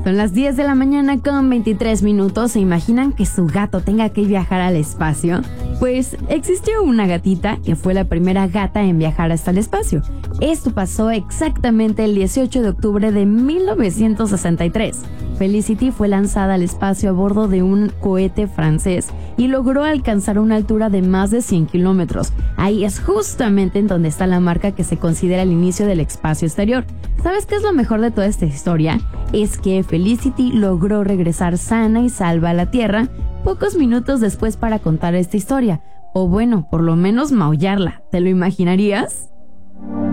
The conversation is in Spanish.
Son las 10 de la mañana con 23 minutos. ¿Se imaginan que su gato tenga que viajar al espacio? Pues existió una gatita que fue la primera gata en viajar hasta el espacio. Esto pasó exactamente el 18 de octubre de 1963. Felicity fue lanzada al espacio a bordo de un cohete francés y logró alcanzar una altura de más de 100 kilómetros. Ahí es justamente en donde está la marca que se considera el inicio del espacio exterior. ¿Sabes qué es lo mejor de toda esta historia? Es que Felicity logró regresar sana y salva a la Tierra pocos minutos después para contar esta historia. O bueno, por lo menos maullarla. ¿Te lo imaginarías?